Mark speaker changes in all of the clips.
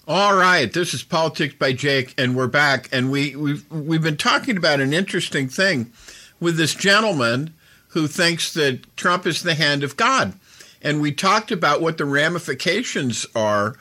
Speaker 1: All right, this is Politics by Jake, and we're back, and we've been talking about an interesting thing with this gentleman who thinks that Trump is the hand of God, and we talked about what the ramifications are.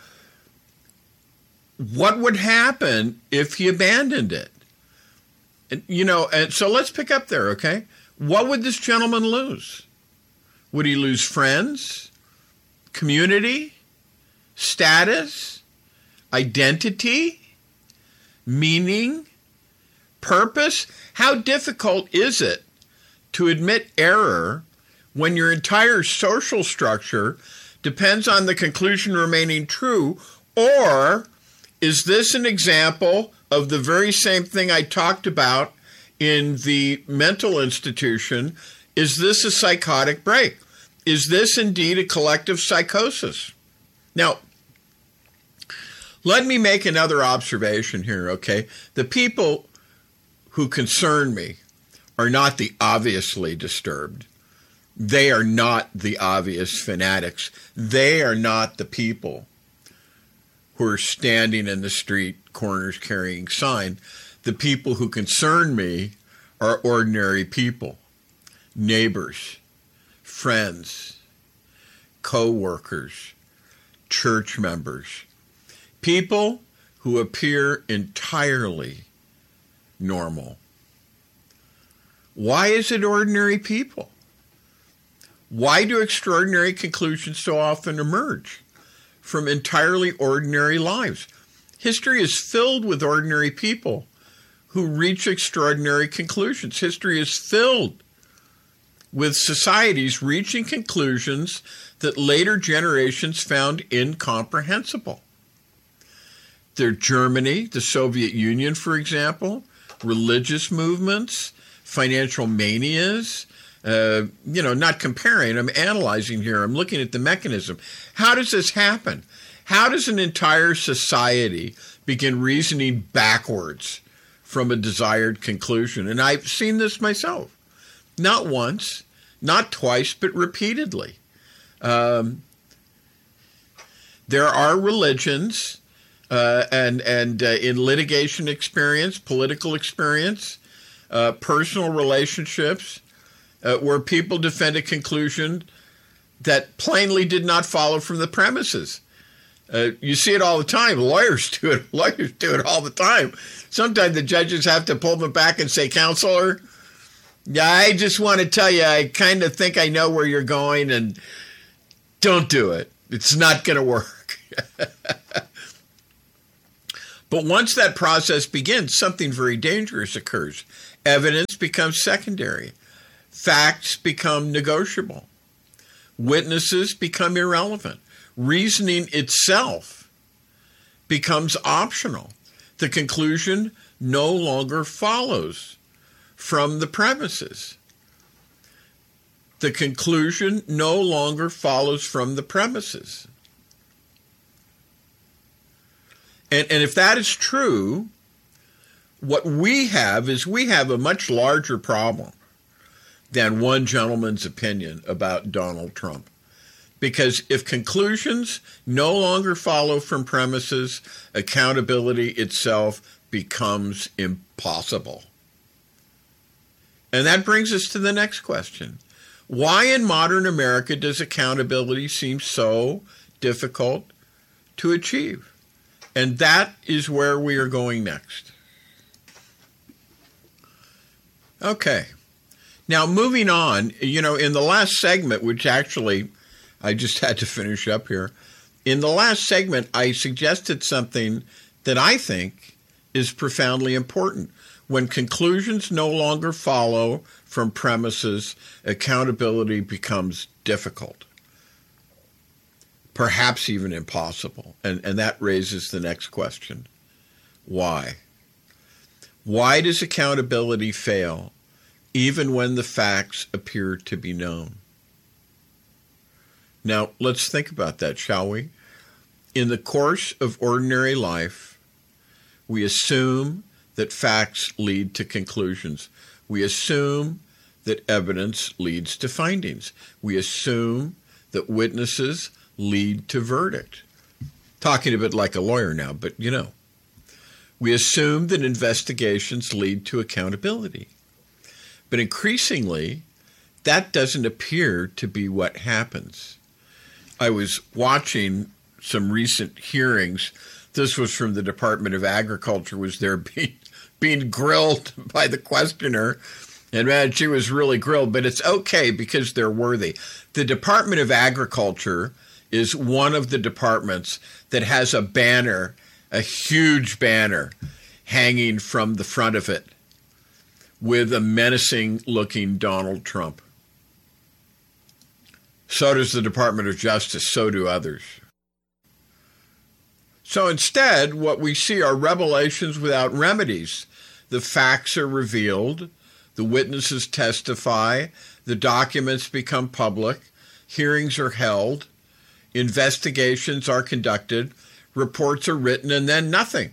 Speaker 1: What would happen if he abandoned it? And so let's pick up there, okay? What would this gentleman lose? Would he lose friends, community, status, identity, meaning, purpose? How difficult is it to admit error when your entire social structure depends on the conclusion remaining true? Or is this an example of the very same thing I talked about in the mental institution? Is this a psychotic break? Is this indeed a collective psychosis? Now, let me make another observation here, okay? The people who concern me are not the obviously disturbed. They are not the obvious fanatics. They are not the people who are standing in the street corners carrying sign. The people who concern me are ordinary people, neighbors, friends, co-workers, church members, people who appear entirely normal. Why is it ordinary people? Why do extraordinary conclusions so often emerge from entirely ordinary lives? History is filled with ordinary people who reach extraordinary conclusions. History is filled with societies reaching conclusions that later generations found incomprehensible. They're Germany, the Soviet Union, for example, religious movements, financial manias. Not comparing, I'm analyzing here. I'm looking at the mechanism. How does this happen? How does an entire society begin reasoning backwards from a desired conclusion? And I've seen this myself. Not once, not twice, but repeatedly. There are religions and in litigation experience, political experience, personal relationships, where people defend a conclusion that plainly did not follow from the premises. You see it all the time. Lawyers do it. Lawyers do it all the time. Sometimes the judges have to pull them back and say, "Counselor, yeah, I just want to tell you, I kind of think I know where you're going, and don't do it. It's not going to work." But once that process begins, something very dangerous occurs. Evidence becomes secondary. Facts become negotiable. Witnesses become irrelevant. Reasoning itself becomes optional. The conclusion no longer follows from the premises. The conclusion no longer follows from the premises. And if that is true, what we have is we have a much larger problem than one gentleman's opinion about Donald Trump. Because if conclusions no longer follow from premises, accountability itself becomes impossible. And that brings us to the next question. Why in modern America does accountability seem so difficult to achieve? And that is where we are going next. Okay. Now, moving on, in the last segment, which actually I just had to finish up here, in the last segment, I suggested something that I think is profoundly important. When conclusions no longer follow from premises, accountability becomes difficult, perhaps even impossible. And that raises the next question. Why? Why does accountability fail even when the facts appear to be known? Now, let's think about that, shall we? In the course of ordinary life, we assume that facts lead to conclusions. We assume that evidence leads to findings. We assume that witnesses lead to verdict. Talking a bit like a lawyer now, but we assume that investigations lead to accountability. But increasingly, that doesn't appear to be what happens. I was watching some recent hearings. This was from the Department of Agriculture, was there being grilled by the questioner. And man, she was really grilled, but it's okay because they're worthy. The Department of Agriculture is one of the departments that has a banner, a huge banner, hanging from the front of it with a menacing-looking Donald Trump. So does the Department of Justice, so do others. So instead, what we see are revelations without remedies. The facts are revealed, the witnesses testify, the documents become public, hearings are held, investigations are conducted, reports are written, and then nothing.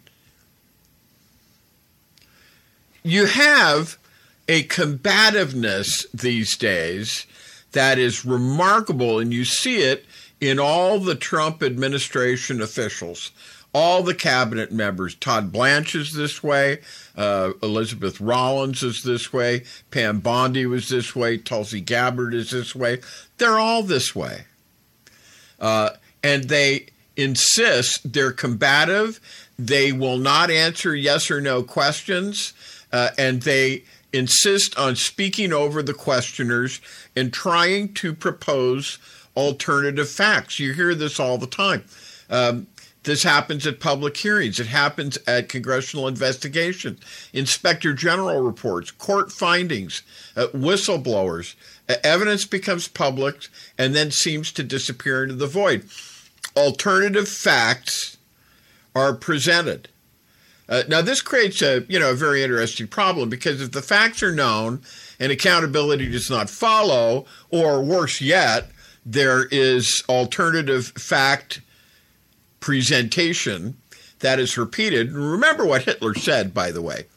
Speaker 1: You have a combativeness these days that is remarkable, and you see it in all the Trump administration officials, all the cabinet members. Todd Blanche is this way, Elizabeth Rollins is this way, Pam Bondi was this way, Tulsi Gabbard is this way. They're all this way. And they insist, they're combative, they will not answer yes or no questions, and they insist on speaking over the questioners and trying to propose alternative facts. You hear this all the time. This happens at public hearings. It happens at congressional investigation, inspector general reports, court findings, whistleblowers. Evidence becomes public and then seems to disappear into the void. Alternative facts are presented. Now, this creates a very interesting problem, because if the facts are known and accountability does not follow, or worse yet, there is alternative fact presentation that is repeated. Remember what Hitler said, by the way.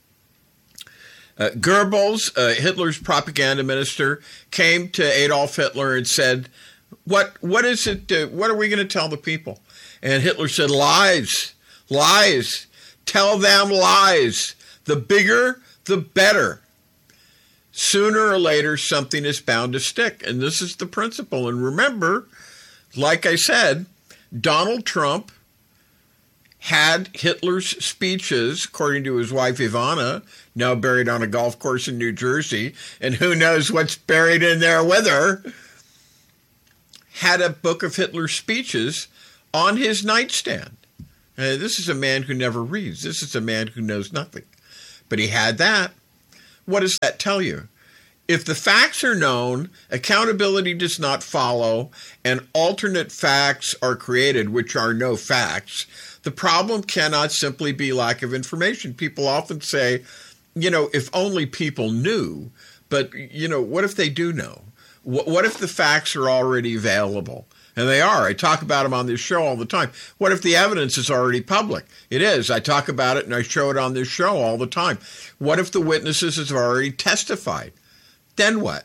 Speaker 1: Goebbels, Hitler's propaganda minister, came to Adolf Hitler and said, what is it? What are we going to tell the people? And Hitler said, lies, lies. Tell them lies. The bigger, the better. Sooner or later, something is bound to stick. And this is the principle. And remember, like I said, Donald Trump had Hitler's speeches, according to his wife Ivana, now buried on a golf course in New Jersey, and who knows what's buried in there with her, had a book of Hitler's speeches on his nightstand. This is a man who never reads. This is a man who knows nothing. But he had that. What does that tell you? If the facts are known, accountability does not follow, and alternate facts are created, which are no facts, the problem cannot simply be lack of information. People often say, if only people knew. But, what if they do know? What if the facts are already available? And they are. I talk about them on this show all the time. What if the evidence is already public? It is. I talk about it and I show it on this show all the time. What if the witnesses have already testified? Then what?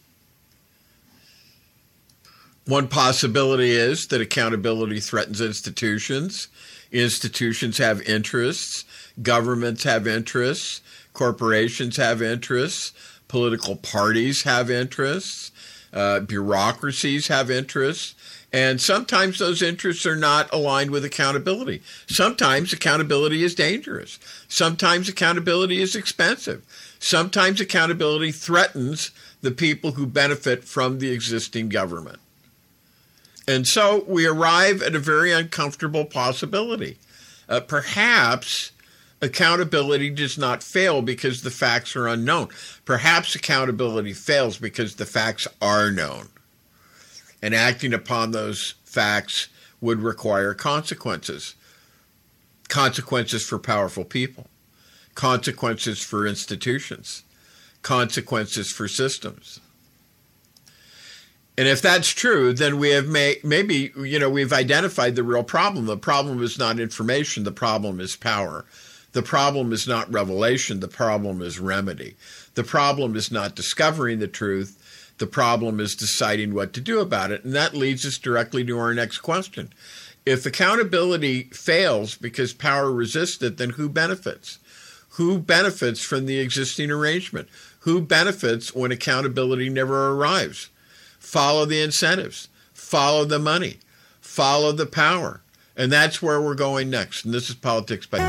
Speaker 1: One possibility is that accountability threatens institutions. Institutions have interests. Governments have interests. Corporations have interests. Political parties have interests. Bureaucracies have interests. And sometimes those interests are not aligned with accountability. Sometimes accountability is dangerous. Sometimes accountability is expensive. Sometimes accountability threatens the people who benefit from the existing government. And so we arrive at a very uncomfortable possibility. Perhaps accountability does not fail because the facts are unknown. Perhaps accountability fails because the facts are known. And acting upon those facts would require consequences. Consequences for powerful people. Consequences for institutions. Consequences for systems. And if that's true, then we have maybe we've identified the real problem. The problem is not information. The problem is power. The problem is not revelation. The problem is remedy. The problem is not discovering the truth. The problem is deciding what to do about it. And that leads us directly to our next question. If accountability fails because power resists it, then who benefits? Who benefits from the existing arrangement? Who benefits when accountability never arrives? Follow the incentives. Follow the money. Follow the power. And that's where we're going next. And this is Politics by...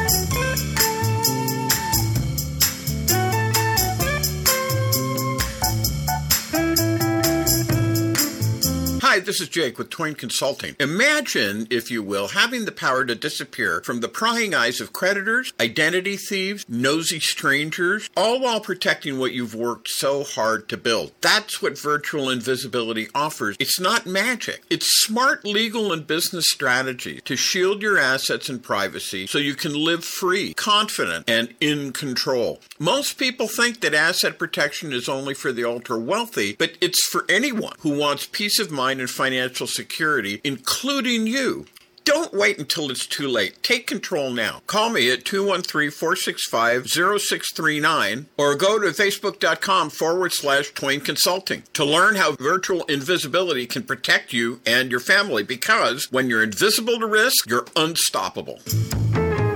Speaker 1: Hi, this is Jake with Twain Consulting. Imagine, if you will, having the power to disappear from the prying eyes of creditors, identity thieves, nosy strangers, all while protecting what you've worked so hard to build. That's what virtual invisibility offers. It's not magic. It's smart legal and business strategy to shield your assets and privacy so you can live free, confident, and in control. Most people think that asset protection is only for the ultra-wealthy, but it's for anyone who wants peace of mind and financial security, including you. Don't wait until it's too late. Take control now. Call me at 213-465-0639 or go to facebook.com/Twain Consulting to learn how virtual invisibility can protect you and your family, because when you're invisible to risk, you're unstoppable.